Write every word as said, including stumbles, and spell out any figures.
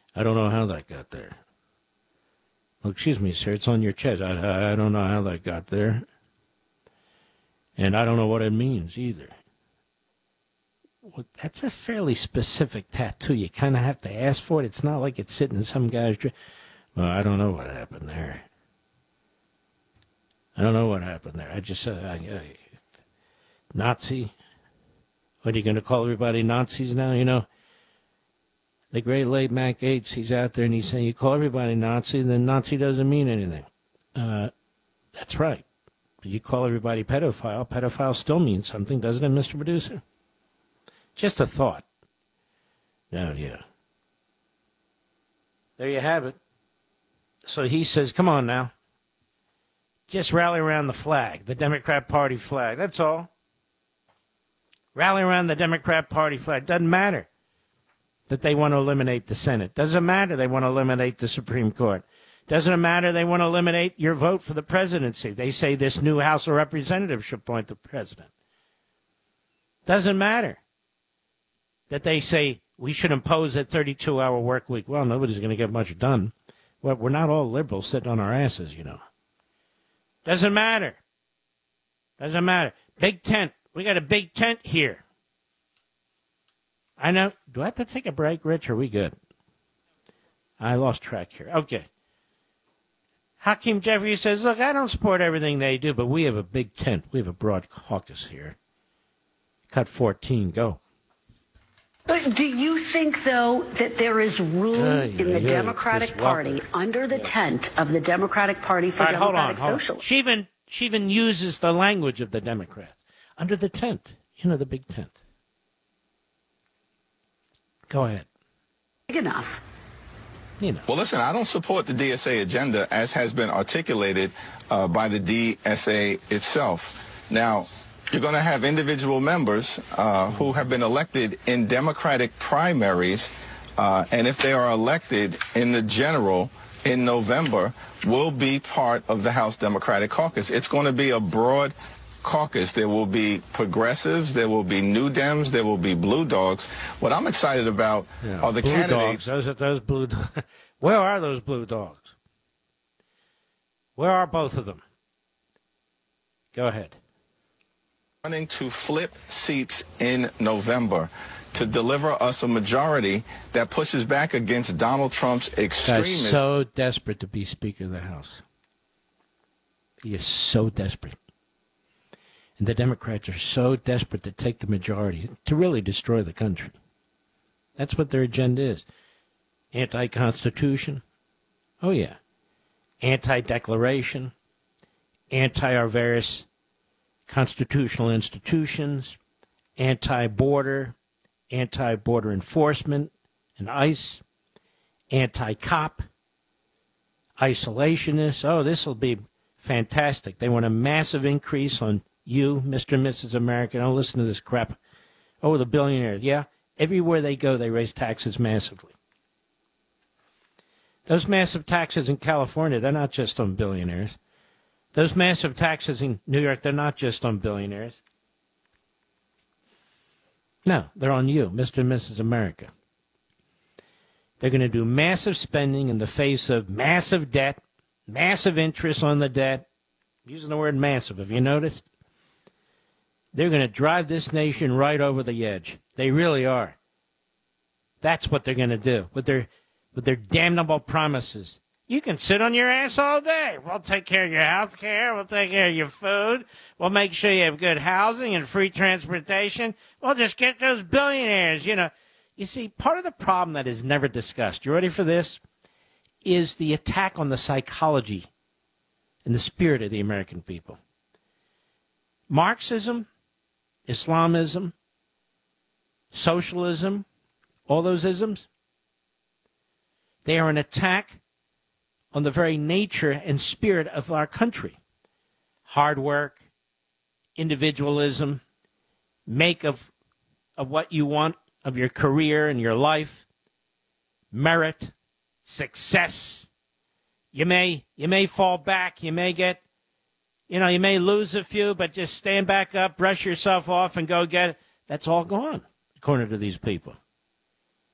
I don't know how that got there. Oh, excuse me, sir, it's on your chest. I, I don't know how that got there. And I don't know what it means either. Well, that's a fairly specific tattoo. You kind of have to ask for it. It's not like it's sitting in some guy's... Well, I don't know what happened there. I don't know what happened there. I just... Uh, I, I, Nazi? What, are you going to call everybody Nazis now? You know, the great late Mac Gates, he's out there and he's saying, you call everybody Nazi, then Nazi doesn't mean anything. Uh, that's right. But you call everybody pedophile, pedophile still means something, doesn't it, Mister Producer? Just a thought. Oh, yeah. There you have it. So he says, come on now. Just rally around the flag, the Democrat Party flag. That's all. Rally around the Democrat Party flag. Doesn't matter that they want to eliminate the Senate. Doesn't matter they want to eliminate the Supreme Court. Doesn't matter they want to eliminate your vote for the presidency. They say this new House of Representatives should appoint the president. Doesn't matter that they say we should impose a thirty-two hour work week. Well, nobody's going to get much done. Well, we're not all liberals sitting on our asses, you know. Doesn't matter. Doesn't matter. Big tent. We got a big tent here. I know. Do I have to take a break, Rich? Or are we good? I lost track here. Okay. Hakeem Jeffrey says, look, I don't support everything they do, but we have a big tent. We have a broad caucus here. Cut fourteen. Go. But do you think, though, that there is room uh, in the yeah, Democratic Party under the yeah. tent of the Democratic Party for right, Democratic hold on, Socialism? Hold on. She even, she even uses the language of the Democrats. Under the tent. You know, the big tent. Go ahead. Big enough. You know. Well, listen, I don't support the D S A agenda as has been articulated uh, by the D S A itself. Now, you're going to have individual members uh, who have been elected in Democratic primaries, uh, and if they are elected in the general in November, will be part of the House Democratic Caucus. It's going to be a broad caucus. There will be progressives, there will be New Dems, there will be Blue Dogs. What I'm excited about yeah, are the blue candidates. Dogs. Those are those blue dogs. Where are those blue dogs? Where are both of them? Go ahead. Running to flip seats in November to deliver us a majority that pushes back against Donald Trump's extremism. He's so desperate to be Speaker of the House. He is so desperate. And the Democrats are so desperate to take the majority to really destroy the country. That's what their agenda is. Anti-Constitution. Oh, yeah. Anti-Declaration. Anti our various constitutional institutions. Anti-border. Anti-border enforcement and ICE. Anti-cop. Isolationists. Oh, this will be fantastic. They want a massive increase on you, Mister and Missus America. Don't listen to this crap. Oh, the billionaires. Yeah, everywhere they go, they raise taxes massively. Those massive taxes in California, they're not just on billionaires. Those massive taxes in New York, they're not just on billionaires. No, they're on you, Mister and Missus America. They're going to do massive spending in the face of massive debt, massive interest on the debt. Using the word massive, have you noticed? They're going to drive this nation right over the edge. They really are. That's what they're going to do with their with their damnable promises. You can sit on your ass all day. We'll take care of your health care. We'll take care of your food. We'll make sure you have good housing and free transportation. We'll just get those billionaires, you know. You see, part of the problem that is never discussed, you ready for this, is the attack on the psychology and the spirit of the American people. Marxism, Islamism, socialism, all those isms, they are an attack on the very nature and spirit of our country. Hard work, individualism, make of, of what you want of your career and your life, merit, success. You may you may fall back, you may get, you know, you may lose a few, but just stand back up, brush yourself off, and go get it. That's all gone, according to these people.